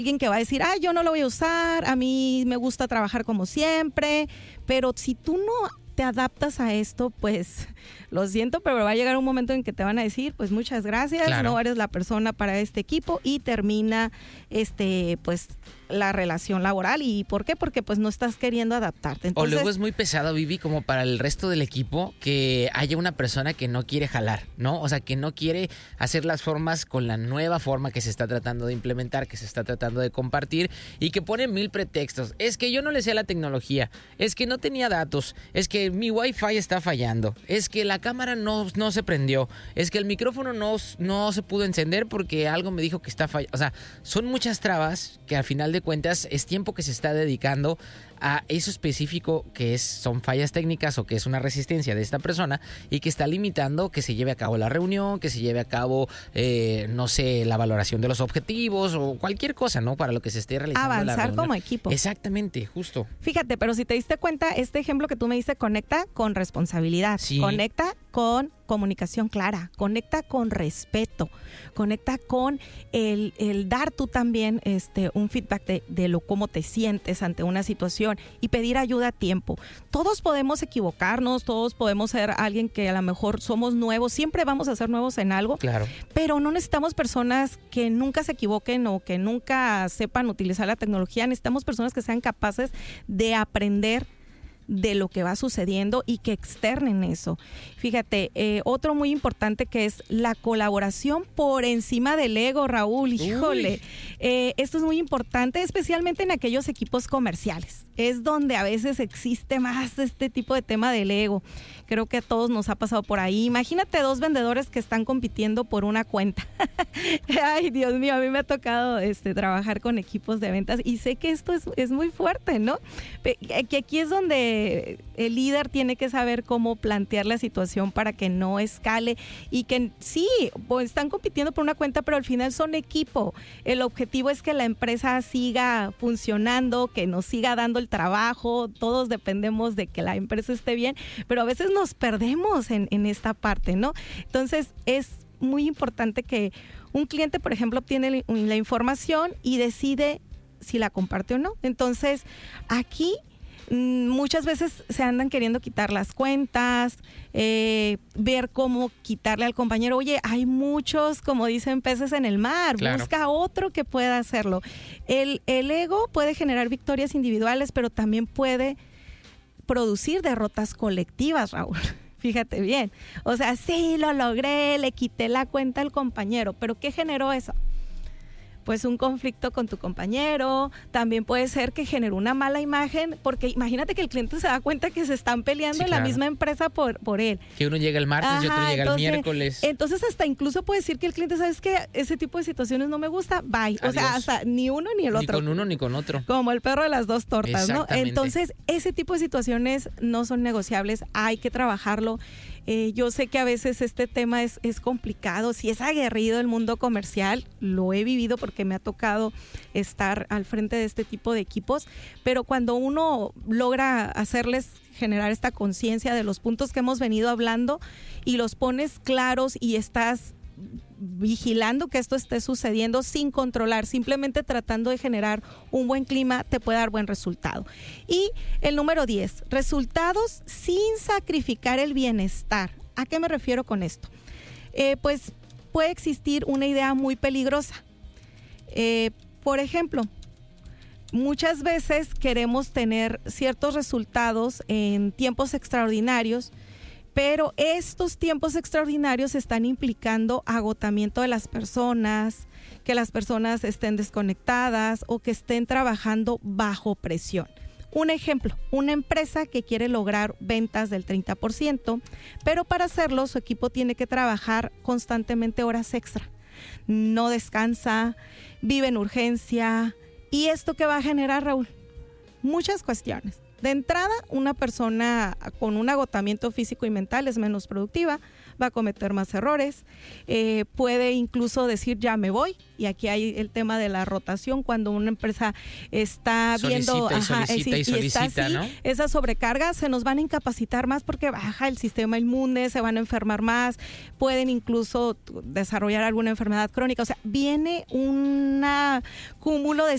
alguien que va a decir, yo no lo voy a usar, a mí me gusta trabajar como siempre, pero si tú no te adaptas a esto, pues lo siento, pero va a llegar un momento en que te van a decir, pues muchas gracias, no eres la persona para este equipo, y termina pues la relación laboral. ¿Y por qué? Porque pues no estás queriendo adaptarte. Entonces, o luego es muy pesado, Vivi, como para el resto del equipo, que haya una persona que no quiere jalar, ¿no? O sea, que no quiere hacer las formas con la nueva forma que se está tratando de implementar, que se está tratando de compartir, y que pone 1000 pretextos. Es que yo no le sé la tecnología, es que no tenía datos, es que mi Wi-Fi está fallando, es que la cámara no se prendió, es que el micrófono no se pudo encender porque algo me dijo que está fallando. O sea, son muchas trabas que al final de cuentas es tiempo que se está dedicando a eso específico que son fallas técnicas o que es una resistencia de esta persona, y que está limitando que se lleve a cabo la reunión, que se lleve a cabo, no sé, la valoración de los objetivos o cualquier cosa, ¿no? Para lo que se esté realizando. Avanzar como equipo. Exactamente, justo. Fíjate, pero si te diste cuenta, este ejemplo que tú me diste conecta con responsabilidad, conecta con comunicación clara, conecta con respeto, conecta con el dar tú también un feedback de cómo te sientes ante una situación, y pedir ayuda a tiempo. Todos podemos equivocarnos, todos podemos ser alguien que a lo mejor somos nuevos, siempre vamos a ser nuevos en algo, pero no necesitamos personas que nunca se equivoquen o que nunca sepan utilizar la tecnología. Necesitamos personas que sean capaces de aprender de lo que va sucediendo y que externen eso. Fíjate, otro muy importante que es la colaboración por encima del ego, Raúl. Híjole, esto es muy importante, especialmente en aquellos equipos comerciales. Es donde a veces existe más este tipo de tema del ego. Creo que a todos nos ha pasado por ahí. Imagínate 2 vendedores que están compitiendo por una cuenta. Ay, Dios mío, a mí me ha tocado trabajar con equipos de ventas y sé que esto es muy fuerte, ¿no? Que aquí es donde el líder tiene que saber cómo plantear la situación para que no escale, y que sí, pues están compitiendo por una cuenta, pero al final son equipo. El objetivo es que la empresa siga funcionando, que nos siga dando el trabajo. Todos dependemos de que la empresa esté bien, pero a veces nos perdemos en esta parte, ¿no? Entonces es muy importante que un cliente, por ejemplo, obtiene la información y decide si la comparte o no. Entonces aquí muchas veces se andan queriendo quitar las cuentas, ver cómo quitarle al compañero. Oye, hay muchos, como dicen, peces en el mar. Busca otro que pueda hacerlo. El ego puede generar victorias individuales, pero también puede producir derrotas colectivas, Raúl. Fíjate bien. O sea, sí, lo logré, le quité la cuenta al compañero, pero ¿qué generó eso? Pues un conflicto con tu compañero. También puede ser que generó una mala imagen, porque imagínate que el cliente se da cuenta que se están peleando en la misma empresa por él. Que uno llega el martes y otro llega el miércoles. Entonces hasta incluso puede decir que el cliente, ¿sabes qué? Ese tipo de situaciones no me gusta, bye. Adiós. O sea, hasta ni uno ni el otro. Ni con uno ni con otro. Como el perro de las 2 tortas, ¿no? Entonces, ese tipo de situaciones no son negociables, hay que trabajarlo. Yo sé que a veces este tema es complicado, si es aguerrido el mundo comercial, lo he vivido porque me ha tocado estar al frente de este tipo de equipos, pero cuando uno logra hacerles generar esta conciencia de los puntos que hemos venido hablando y los pones claros y estás vigilando que esto esté sucediendo sin controlar, simplemente tratando de generar un buen clima, te puede dar buen resultado. Y el número 10, resultados sin sacrificar el bienestar. ¿A qué me refiero con esto? Pues puede existir una idea muy peligrosa. Por ejemplo, muchas veces queremos tener ciertos resultados en tiempos extraordinarios, pero estos tiempos extraordinarios están implicando agotamiento de las personas, que las personas estén desconectadas o que estén trabajando bajo presión. Un ejemplo, una empresa que quiere lograr ventas del 30%, pero para hacerlo su equipo tiene que trabajar constantemente horas extra. No descansa, vive en urgencia. ¿Y esto qué va a generar, Raúl? Muchas cuestiones. De entrada, una persona con un agotamiento físico y mental es menos productiva, va a cometer más errores, puede incluso decir ya me voy, y aquí hay el tema de la rotación, cuando una empresa está viendo solicita, ¿no? Esa sobrecarga, se nos van a incapacitar más porque baja el sistema inmune, se van a enfermar más, pueden incluso desarrollar alguna enfermedad crónica, o sea, viene un cúmulo de